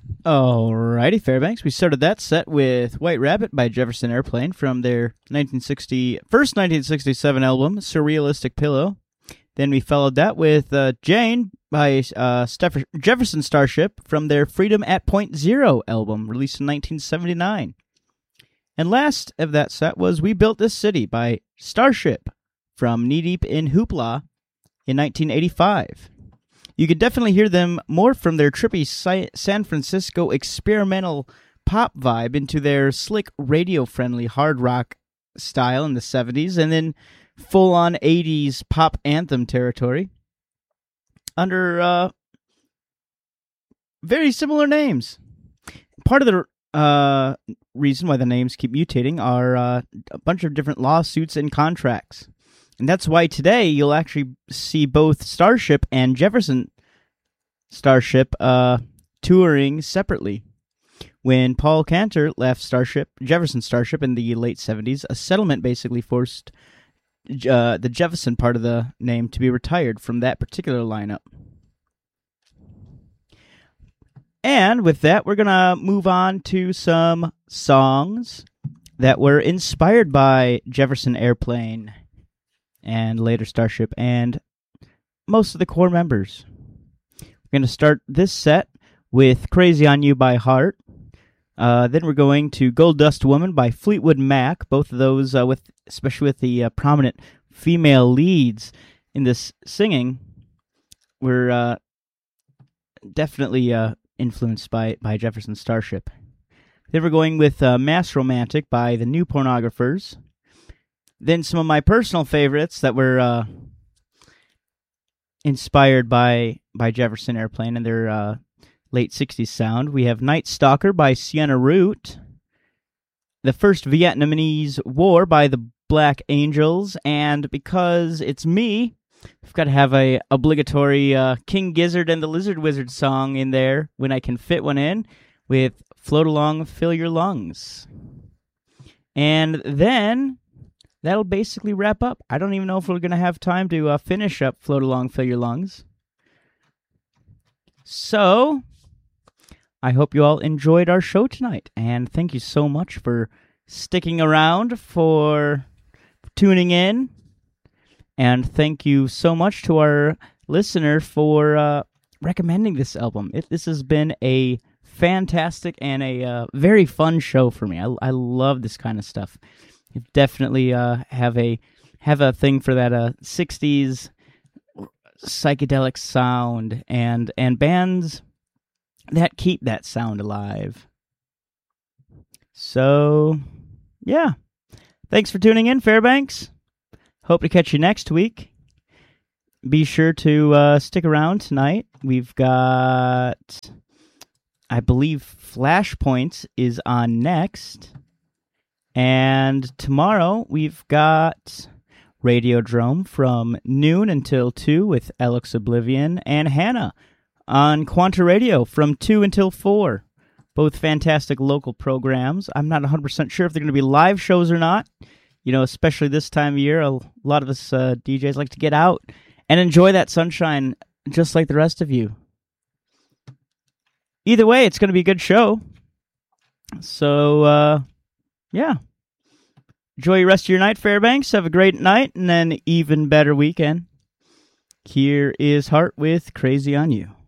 Alrighty, Fairbanks. We started that set with White Rabbit by Jefferson Airplane from their first 1967 album, Surrealistic Pillow. Then we followed that with Jane by Jefferson Starship from their Freedom at Point Zero album, released in 1979. And last of that set was We Built This City by Starship from Knee Deep in Hoopla in 1985. You can definitely hear them more from their trippy San Francisco experimental pop vibe into their slick radio-friendly hard rock style in the 70s, and then full-on 80s pop anthem territory under very similar names. Part of the reason why the names keep mutating are a bunch of different lawsuits and contracts. And that's why today you'll actually see both Starship and Jefferson Starship touring separately. When Paul Cantor left Jefferson Starship in the late 70s, a settlement basically forced the Jefferson part of the name to be retired from that particular lineup. And with that, we're going to move on to some songs that were inspired by Jefferson Airplane and later Starship, and most of the core members. We're going to start this set with Crazy on You by Heart. Then we're going to Gold Dust Woman by Fleetwood Mac, both of those, especially with the prominent female leads in this singing, were definitely influenced by Jefferson Starship. Then we're going with Mass Romantic by the New Pornographers. Then some of my personal favorites that were inspired by Jefferson Airplane and their late 60s sound. We have Night Stalker by Sienna Root, The First Vietnamese War by the Black Angels, and because it's me, I've got to have a obligatory King Gizzard and the Lizard Wizard song in there when I can fit one in, with Float Along, Fill Your Lungs. And then that'll basically wrap up. I don't even know if we're going to have time to finish up Float Along, Fill Your Lungs. So, I hope you all enjoyed our show tonight, and thank you so much for sticking around, for tuning in, and thank you so much to our listener for recommending this album. This has been a fantastic and a very fun show for me. I love this kind of stuff. You definitely have a thing for that 60s psychedelic sound and bands that keep that sound alive. So, yeah. Thanks for tuning in, Fairbanks. Hope to catch you next week. Be sure to stick around tonight. We've got, I believe, Flashpoints is on next. And tomorrow we've got Radiodrome from noon until 2 with Alex Oblivion and Hannah on Quanta Radio from 2 until 4. Both fantastic local programs. I'm not 100% sure if they're going to be live shows or not. You know, especially this time of year, a lot of us DJs like to get out and enjoy that sunshine just like the rest of you. Either way, it's going to be a good show. So, yeah. Enjoy the rest of your night, Fairbanks. Have a great night and an even better weekend. Here is Heart with Crazy on You.